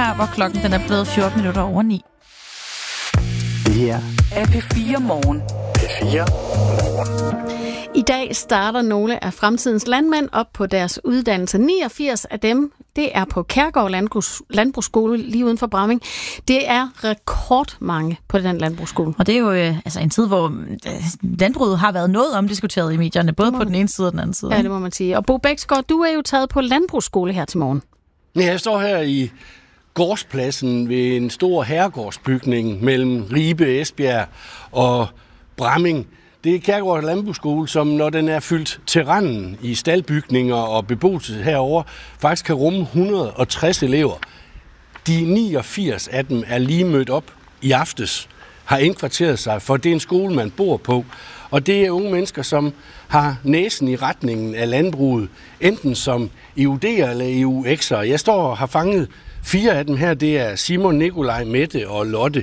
her, hvor klokken den er blevet 14 minutter over 9. Det her er P4 Morgen. P4 Morgen. I dag starter nogle af fremtidens landmænd op på deres uddannelse. 89 af dem, det er på Kærgård Landbrugsskole lige uden for Bramming. Det er rekordmange på den landbrugsskole. Og det er jo en tid, hvor landbruget har været noget omdiskuteret i medierne, både på den ene side og den anden side. Ja, det må man sige. Og Bo Bæksgaard, du er jo taget på landbrugsskole her til morgen. Ja, jeg står her i gårdspladsen ved en stor herregårdsbygning mellem Ribe, Esbjerg og Bramming. Det er Kærgård Landbrugsskole, som når den er fyldt til randen i staldbygninger og beboelse herover, faktisk kan rumme 160 elever. De 89 af dem er lige mødt op i aftes, har indkvarteret sig, for det er en skole, man bor på. Og det er unge mennesker, som har næsen i retningen af landbruget, enten som EUD'er eller EUX'er. Jeg står og har fanget 4 af dem her. Det er Simon, Nikolaj, Mette og Lotte.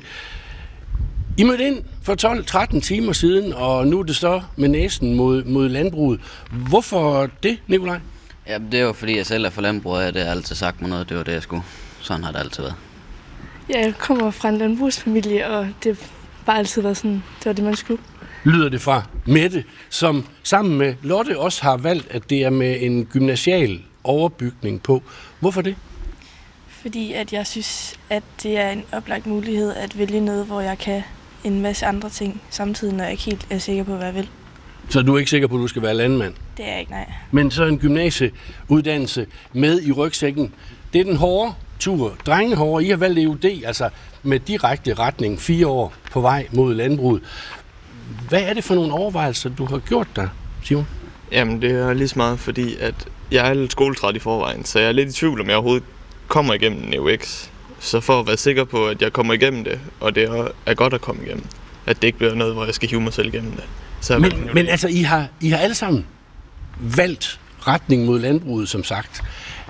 I mødte ind for 12-13 timer siden, og nu er det så med næsen mod landbruget. Hvorfor det, Nikolaj? Ja, det er jo fordi, jeg selv er for landbruget, og det har altid sagt mig noget, det var det, jeg skulle. Sådan har det altid været. Ja, jeg kommer fra en landbrugsfamilie, og det har bare altid været sådan, det var det, man skulle. Lyder det fra Mette, som sammen med Lotte også har valgt, at det er med en gymnasial overbygning på. Hvorfor det? Fordi at jeg synes, at det er en oplagt mulighed at vælge noget, hvor jeg kan en masse andre ting samtidig, når jeg ikke helt er sikker på, hvad jeg vil. Så du er ikke sikker på, at du skal være landmand? Det er jeg ikke, nej. Men så en gymnasieuddannelse med i rygsækken. Det er den hårde tur. Drengehårde. I har valgt EUD, altså med direkte retning 4 år på vej mod landbruget. Hvad er det for nogle overvejelser, du har gjort der, Simon? Jamen, det er lige så meget, fordi at jeg er lidt skoletræt i forvejen, så jeg er lidt i tvivl, om jeg overhovedet kommer igennem en EUX. Så for at være sikker på, at jeg kommer igennem det, og det er godt at komme igennem, at det ikke bliver noget, hvor jeg skal hive mig selv igennem det. Så men altså, I har alle sammen valgt retning mod landbruget, som sagt.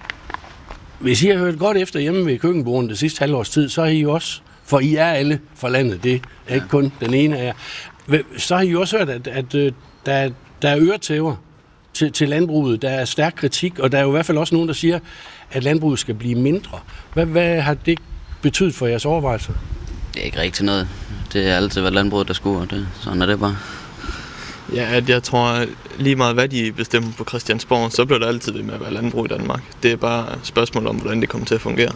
Hvis I har hørt godt efter hjemme ved køkkenbordet det sidste halvårs tid, så er I også, for I er alle fra landet, det er ikke kun den ene af jer, så har I også hørt, at der er øretæver til landbruget, der er stærk kritik, og der er jo i hvert fald også nogen, der siger, at landbruget skal blive mindre. Hvad har det betydet for jeres overvejelser? Det er ikke rigtig noget. Det er altid været landbruget, der skulle, og sådan er det bare. Ja, at jeg tror lige meget, hvad de bestemmer på Christiansborg, så bliver der altid ved med at være landbrug i Danmark. Det er bare et spørgsmål om, hvordan det kommer til at fungere.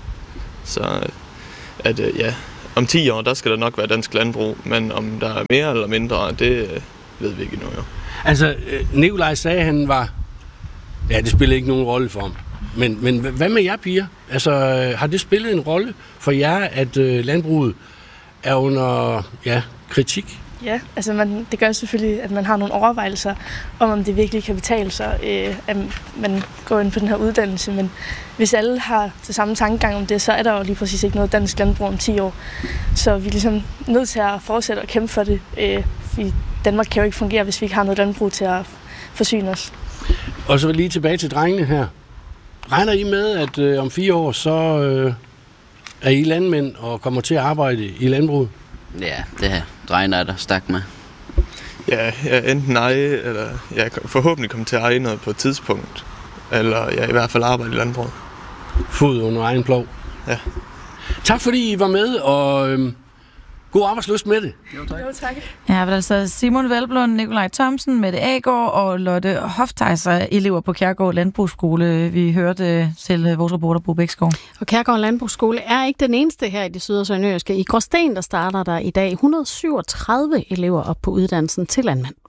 Så at om 10 år, der skal der nok være dansk landbrug, men om der er mere eller mindre, det ved vi ikke endnu. Jo. Altså, Nikolaj sagde, at han var... Ja, det spiller ikke nogen rolle for ham. Men hvad med jer, piger? Altså, har det spillet en rolle for jer, at landbruget er under kritik? Ja, altså det gør selvfølgelig, at man har nogle overvejelser om det virkelig kan betale sig, at man går ind på den her uddannelse. Men hvis alle har det samme tankegang om det, så er der jo lige præcis ikke noget dansk landbrug om 10 år. Så vi er ligesom nødt til at fortsætte at kæmpe for det. Fordi Danmark kan jo ikke fungere, hvis vi ikke har noget landbrug til at forsyne os. Og så lige tilbage til drengene her. Regner I med, at om 4 år, så er I landmænd og kommer til at arbejde i landbruget? Ja, det her drengene er der stærkt med. Ja, jeg enten eje, eller jeg forhåbentlig kommer til at eje noget på et tidspunkt. Eller jeg i hvert fald arbejde i landbruget. Fod under egen plov. Ja. Tak fordi I var med, og god arbejdslyst med det. Jo, tak. Ja, men altså Simon Velblund, Nikolaj Thomsen, Mette Aagaard og Lotte Hoftejser, elever på Kærgård Landbrugsskole. Vi hørte til vores reporter Bo Bæksgaard. Og Kærgård Landbrugsskole er ikke den eneste her i det syd- og sønderjyske. I Gråsten, der starter der i dag 137 elever op på uddannelsen til landmand.